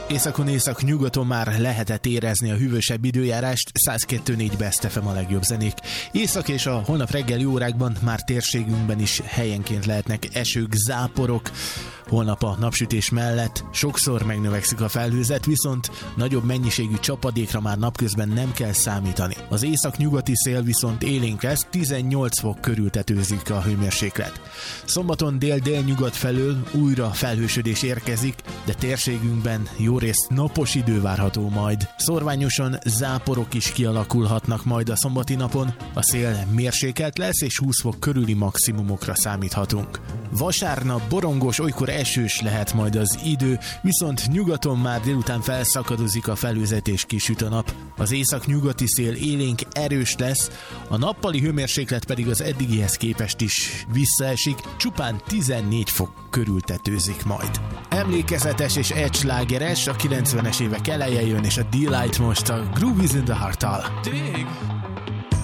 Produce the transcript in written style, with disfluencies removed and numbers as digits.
Északon észak-nyugaton már lehetett érezni a hűvösebb időjárást, 102.4 Best FM a legjobb zenék. Észak és a holnap reggeli órákban már térségünkben is helyenként lehetnek esők, záporok. Holnap a napsütés mellett sokszor megnövekszik a felhőzet, viszont nagyobb mennyiségű csapadékra már napközben nem kell számítani. Az észak-nyugati szél viszont élénk lesz, 18 fok körül tetőzik a hőmérséklet. Szombaton dél-délnyugat felől újra felhősödés érkezik, de térségünkben jórészt napos idő várható majd. Szorványosan záporok is kialakulhatnak majd a szombati napon, a szél mérsékelt lesz és 20 fok körüli maximumokra számíthatunk. Vasárnap borongos, olykor esős lehet majd az idő, viszont nyugaton már délután felszakadozik a felhőzet és kisüt a nap. Az észak-nyugati szél élénk erős lesz, a nappali hőmérséklet pedig az eddigihez képest is visszaesik, csupán 14 fok körül tetőzik majd. Emlékezetes és edge-slágeres, a 90-es évek eleje jön, és a Delight most a Groove is in the Heart-tal. Dig!